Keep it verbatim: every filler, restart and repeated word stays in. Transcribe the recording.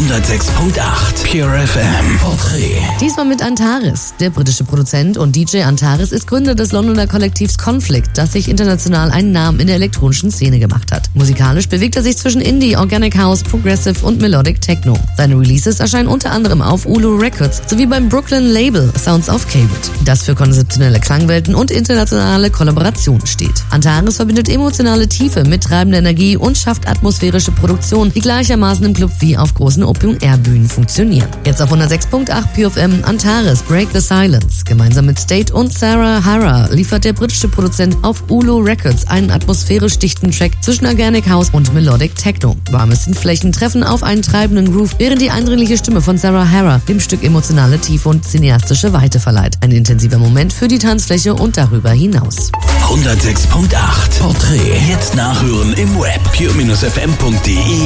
hundertsechs Komma acht Pure F M Porträt. Diesmal mit Antares. Der britische Produzent und D J Antares ist Gründer des Londoner Kollektivs Conflict, das sich international einen Namen in der elektronischen Szene gemacht hat. Musikalisch bewegt er sich zwischen Indie, Organic House, Progressive und Melodic Techno. Seine Releases erscheinen unter anderem auf Ulu Records sowie beim Brooklyn Label Sounds of Cambridge, das für konzeptionelle Klangwelten und internationale Kollaborationen steht. Antares verbindet emotionale Tiefe mit treibender Energie und schafft atmosphärische Produktionen, die gleichermaßen im Club wie auf großen Open-Air-Bühnen funktionieren. Jetzt auf hundertsechs Komma acht Pure F M Antares Break the Silence. Gemeinsam mit State und Sarah Hara liefert der britische Produzent auf Ulu Records einen atmosphärisch dichten Track zwischen Organic House und Melodic Techno. Warme Synthflächen treffen auf einen treibenden Groove, während die eindringliche Stimme von Sarah Hara dem Stück emotionale Tiefe und cineastische Weite verleiht. Ein intensiver Moment für die Tanzfläche und darüber hinaus. hundertsechs Komma acht Porträt. Jetzt nachhören im Web pure F M punkt de.